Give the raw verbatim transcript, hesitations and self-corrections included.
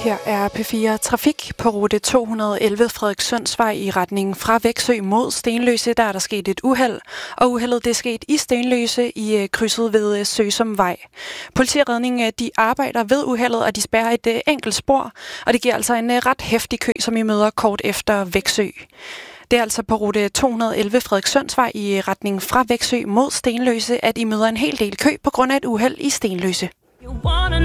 Her er P fire Trafik på rute to hundrede og elleve Frederikssundsvej i retning fra Væksø mod Stenløse. Der er der sket et uheld, og uheldet det er sket i Stenløse i krydset ved Søsumvej. Politi og redning de arbejder ved uheldet, og de spærrer et enkelt spor, og det giver altså en ret heftig kø, som I møder kort efter Væksø. Det er altså på rute to hundrede og elleve Frederikssundsvej i retning fra Væksø mod Stenløse, at I møder en hel del kø på grund af et uheld i Stenløse.